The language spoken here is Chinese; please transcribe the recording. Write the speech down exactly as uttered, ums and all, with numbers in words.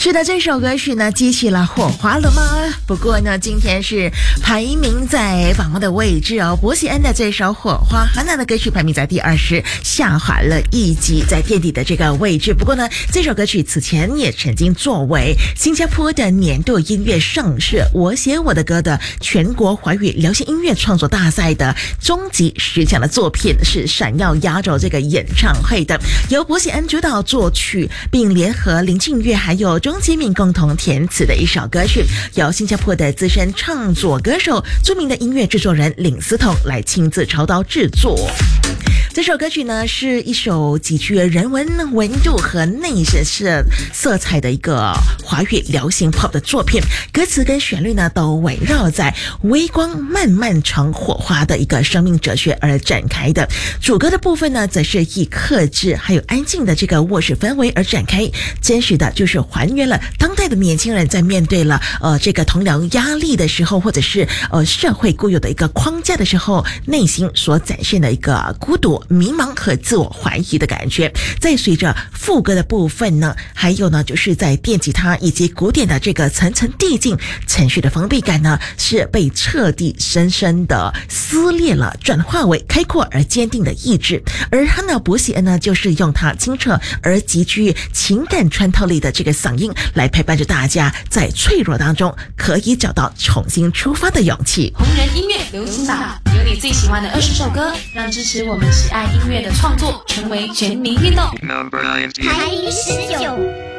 是的，这首歌曲呢激起了火花了吗？不过呢，今天是排名在榜的位置哦。伯喜恩的这首《火花》，韩娜的歌曲排名在第二十，下滑了一级，在垫底的这个位置。不过呢，这首歌曲此前也曾经作为新加坡的年度音乐盛事“我写我的歌”的全国华语流行音乐创作大赛的终极十强的作品，是闪耀压轴这个演唱会的，由伯喜恩主导作曲，并联合林静月还有钟吉敏共同填词的一首歌曲，由新加坡的资深唱作歌手、著名的音乐制作人林思彤来亲自操刀制作。这首歌曲呢，是一首极具人文温度和内sen色色彩的一个华语流行 pop 的作品，歌词跟旋律呢都围绕在微光慢慢成火花的一个生命哲学而展开的。主歌的部分呢，则是以克制还有安静的这个卧室氛围而展开，真实的就是还原了当代的年轻人在面对了呃这个同僚压力的时候，或者是呃社会固有的一个框架的时候，内心所展现的一个孤独、迷茫和自我怀疑的感觉。在随着副歌的部分呢，还有呢就是在电吉他以及鼓点的这个层层递进，程序的封闭感呢是被彻底深深的撕裂了，转化为开阔而坚定的意志。而汉娜伯喜恩呢，就是用她清澈而极具情感穿透力的这个嗓音来陪伴着大家，在脆弱当中可以找到重新出发的勇气。 红人音乐流行榜，有你最喜欢的二十首歌，让支持我们喜爱音乐的创作成为全民运动。 排名十九。